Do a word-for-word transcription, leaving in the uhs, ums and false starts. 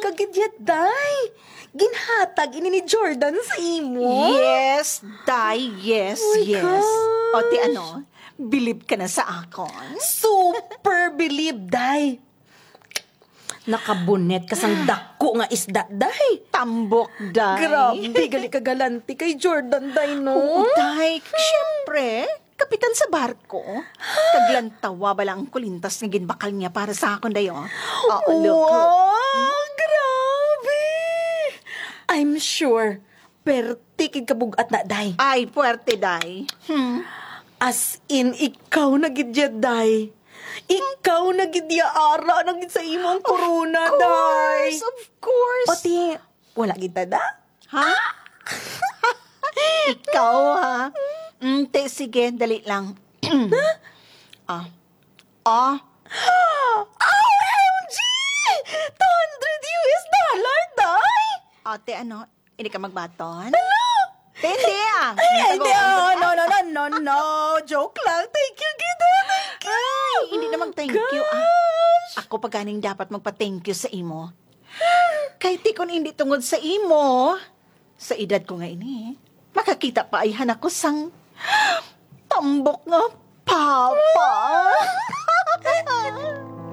kagid yat, day. Ginhatag ini ni Jordan sa imo. Yes, Day, yes, Oh my yes. gosh. O, ti ano, believe ka na sa akon? Super believe, day. Nakabunet kasang dako nga isda, day. Tambok, Day. Grabe, gali ka galanti kay Jordan, day, Oo, no? Day. Siyempre, kapitan sa barko. Kaglantawa ba lang ang kulintas nga ginbakal niya para sa akon, Day, oh. Oo, look, look. Wow, grabe. I'm sure, pertikid kabugat na, day. Ay, puwerte, Day. Hmm. As in, ikaw na gidya, day. Ikaw na gidya ara na gid sa imong corona, day. Of course. O ti, wala kita da? Ha? Ikaw, ha? Mm, te, sige, dali lang. ah. Ah. O M G! two hundred U S dollar, day! Ate, ano? Hindi ka magbaton? Te, hindi ah. Ay, Tago- hindi, oh, no, no, no, no, no. Joke lang. Thank you, Gida. Thank you. Ay, hindi na mag-thank you ah. Gosh. Ako pa ganing dapat magpa-thank you sa imo. Kahit di ko na hindi tungod sa imo, sa edad ko nga ini, makakita pa ay hanak ko sang tambok nga papa.